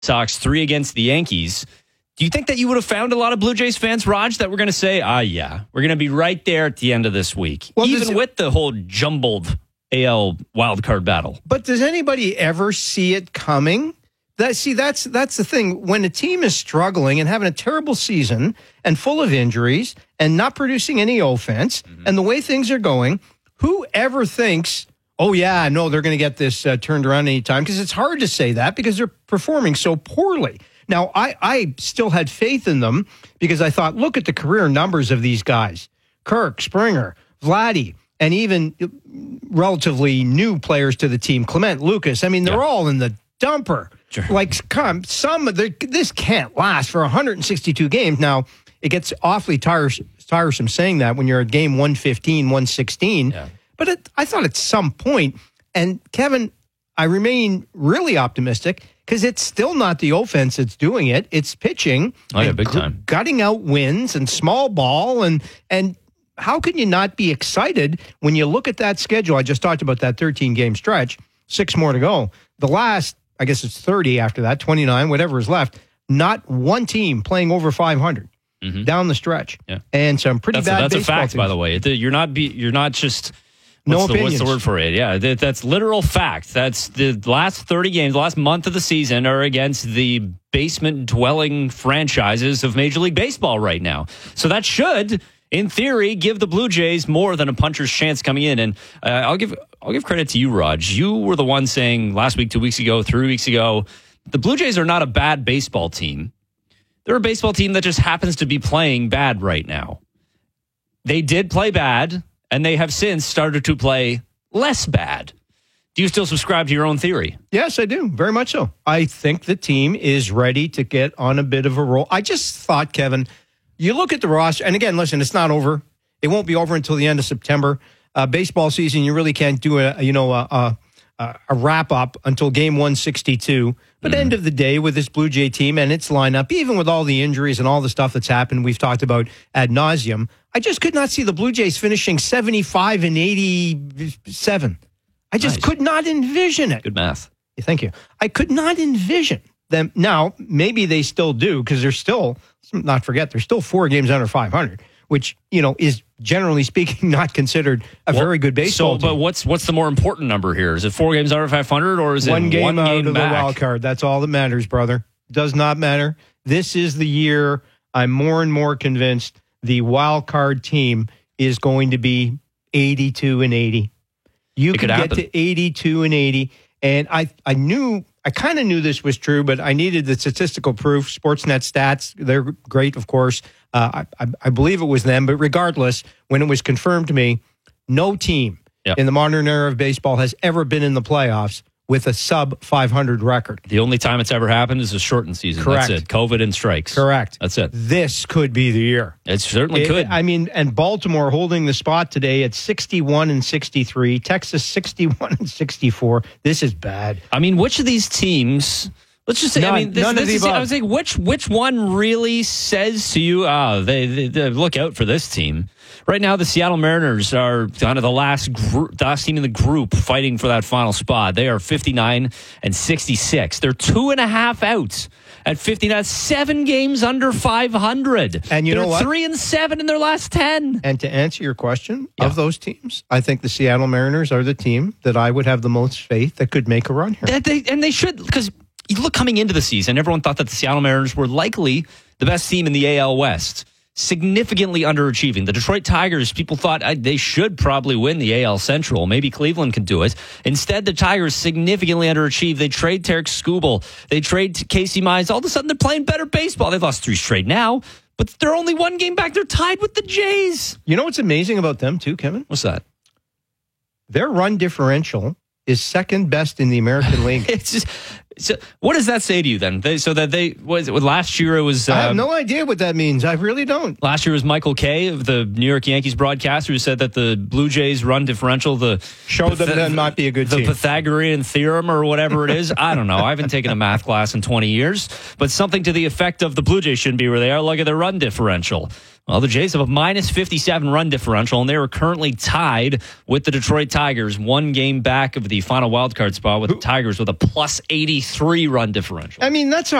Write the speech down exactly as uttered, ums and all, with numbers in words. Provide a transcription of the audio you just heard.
Sox, three against the Yankees. Do you think that you would have found a lot of Blue Jays fans, Raj, that were going to say, ah, yeah, we're going to be right there at the end of this week, well, even with the whole jumbled A L wildcard battle? But does anybody ever see it coming? That see, that's that's the thing. When a team is struggling and having a terrible season and full of injuries and not producing any offense, mm-hmm. and the way things are going, who ever thinks, oh, yeah, no, they're going to get this uh, turned around anytime? Because it's hard to say that because they're performing so poorly. Now, I, I still had faith in them because I thought, look at the career numbers of these guys. Kirk, Springer, Vladdy, and even relatively new players to the team, Clement, Lucas. I mean, they're yeah. all in the dumper. Sure. Like, come, some this can't last for one hundred sixty-two games. Now, it gets awfully tires, tiresome saying that when you're at game one fifteen, one sixteen. Yeah. But it, I thought at some point, and Kevin, I remain really optimistic because it's still not the offense that's doing it. It's pitching. Oh, yeah, big time. Gutting out wins and small ball. And, and how can you not be excited when you look at that schedule? I just talked about that thirteen-game stretch, six more to go. The last, I guess it's thirty after that, twenty-nine, whatever is left. Not one team playing over five hundred mm-hmm. down the stretch. Yeah. And some pretty that's bad a, That's a fact, teams. by the way. You're not, be, you're not just... What's, no the, what's the word for it? Yeah, that, that's literal fact. That's the last thirty games, the last month of the season are against the basement-dwelling franchises of Major League Baseball right now. So that should, in theory, give the Blue Jays more than a puncher's chance coming in. And uh, I'll give I'll give credit to you, Raj. You were the one saying last week, two weeks ago, three weeks ago, the Blue Jays are not a bad baseball team. They're a baseball team that just happens to be playing bad right now. They did play bad, and they have since started to play less bad. Do you still subscribe to your own theory? Yes, I do. Very much so. I think the team is ready to get on a bit of a roll. I just thought, Kevin, you look at the roster, and again, listen, it's not over. It won't be over until the end of September. Uh, baseball season, you really can't do a, you know, a, a, a wrap-up until game one sixty-two. But mm. end of the day, with this Blue Jay team and its lineup, even with all the injuries and all the stuff that's happened, we've talked about ad nauseum, I just could not see the Blue Jays finishing seventy-five and eighty-seven. I just nice. could not envision it. Good math. Thank you. I could not envision them. Now, maybe they still do because they're still, not forget, they're still four games under five hundred, which, you know, is generally speaking not considered a well, very good baseball so, team. But what's what's the more important number here? Is it four games under five hundred or is one it game one out game of back? the wild card? That's all that matters, brother. Does not matter. This is the year I'm more and more convinced the wild card team is going to be eighty-two and eighty. You it could get to eighty-two and eighty. And I, I knew, I kind of knew this was true, but I needed the statistical proof. Sportsnet stats, they're great, of course. Uh, I, I believe it was them. But regardless, when it was confirmed to me, no team yep. in the modern era of baseball has ever been in the playoffs with a sub five hundred record. The only time it's ever happened is a shortened season. Correct. That's it. COVID and strikes. Correct. That's it. This could be the year. It certainly it, could. I mean, and Baltimore holding the spot today at sixty-one and sixty-three. Texas sixty-one and sixty-four. This is bad. I mean, which of these teams... Let's just say, none, I mean, this, none this of the is, above. I was like, which which one really says to you, oh, they, they, they look out for this team? Right now, the Seattle Mariners are kind of the last group, the last team in the group fighting for that final spot. They are fifty-nine and sixty-six. They're two and a half out at fifty-nine, seven games under five hundred. And you They're know what? Three and seven in their last ten. And to answer your question, yeah. of those teams, I think the Seattle Mariners are the team that I would have the most faith that could make a run here. That they, and they should, because you look coming into the season, everyone thought that the Seattle Mariners were likely the best team in the A L West. Significantly underachieving. The Detroit Tigers, people thought uh, they should probably win the A L Central. Maybe Cleveland could do it. Instead, the Tigers significantly underachieved. They trade Tarek Skubal. They trade Casey Mize. All of a sudden, they're playing better baseball. They've lost three straight now, but they're only one game back. They're tied with the Jays. You know what's amazing about them, too, Kevin? What's that? Their run differential is second best in the American League. It's just... So what does that say to you then? They, so that they was it, last year it was. Uh, I have no idea what that means. I really don't. Last year was Michael Kay of the New York Yankees broadcaster who said that the Blue Jays run differential the showed them that might be a good the team. Pythagorean theorem or whatever it is. I don't know. I haven't taken a math class in twenty years, but something to the effect of the Blue Jays shouldn't be where they are. Look at their run differential. Well, the Jays have a minus fifty-seven run differential, and they are currently tied with the Detroit Tigers, one game back of the final wildcard spot with the Tigers with a plus eighty-three run differential. I mean, that's